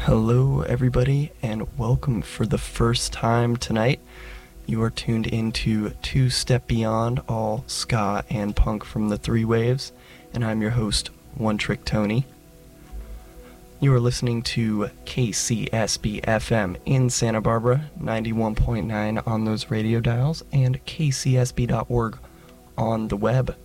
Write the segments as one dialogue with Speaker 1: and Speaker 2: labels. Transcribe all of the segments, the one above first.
Speaker 1: Hello, everybody, and welcome for the first time tonight. You are tuned into Two Step Beyond, all ska and punk from the three waves, and I'm your host, One Trick Tony. You are listening to KCSB FM in Santa Barbara, 91.9 on those radio dials, and kcsb.org on the web.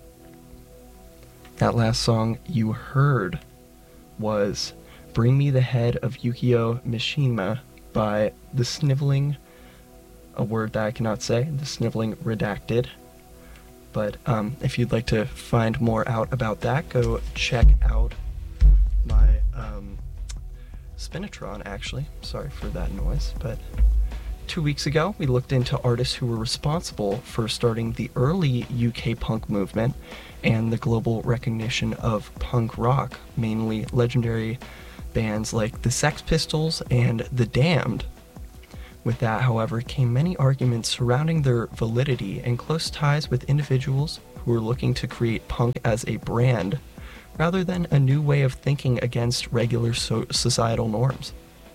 Speaker 1: That last song you heard was Bring Me the Head of Yukio Mishima by The Sniveling, a word that I cannot say, The Sniveling Redacted. But if you'd like to find more out about that, go check out my Spinatron, actually. Sorry for that noise, but 2 weeks ago we looked into artists who were responsible for starting the early UK punk movement and the global recognition of punk rock, mainly legendary bands like the Sex Pistols and The Damned. With that, however, came many arguments surrounding their validity and close ties with individuals who were looking to create punk as a brand, rather than a new way of thinking against regular societal norms.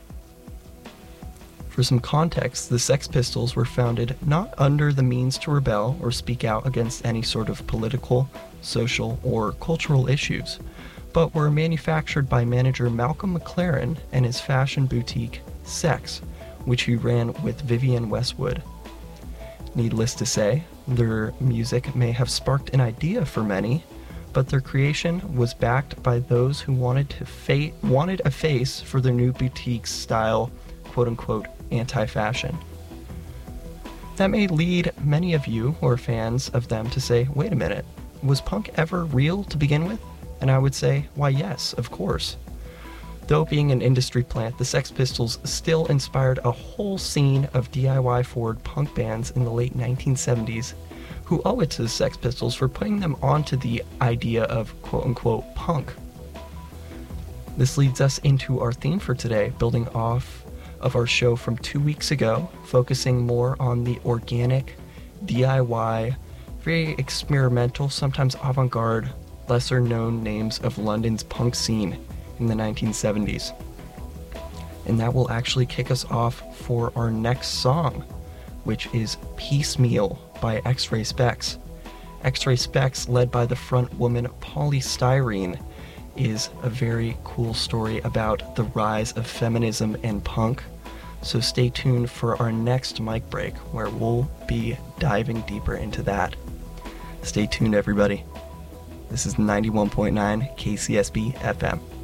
Speaker 1: For some context, the Sex Pistols were founded not under the means to rebel or speak out against any sort of political, social, or cultural issues, but were manufactured by manager Malcolm McLaren and his fashion boutique, Sex, which he ran with Vivienne Westwood. Needless to say, their music may have sparked an idea for many, but their creation was backed by those who wanted a face for their new boutique style, quote-unquote, anti-fashion. That may lead many of you who are fans of them to say, wait a minute, was punk ever real to begin with? And I would say, why yes, of course. Though being an industry plant, the Sex Pistols still inspired a whole scene of DIY-forward punk bands in the late 1970s who owe it to the Sex Pistols for putting them onto the idea of quote-unquote punk. This leads us into our theme for today, building off of our show from 2 weeks ago, focusing more on the organic, DIY, very experimental, sometimes avant-garde, lesser-known names of London's punk scene in the 1970s. And that will actually kick us off for our next song, which is Piecemeal by X-Ray Spex. X-Ray Spex, led by the front woman Polly Styrene, is a very cool story about the rise of feminism and punk. So stay tuned for our next mic break, where we'll be diving deeper into that. Stay tuned, everybody. This is 91.9 KCSB FM.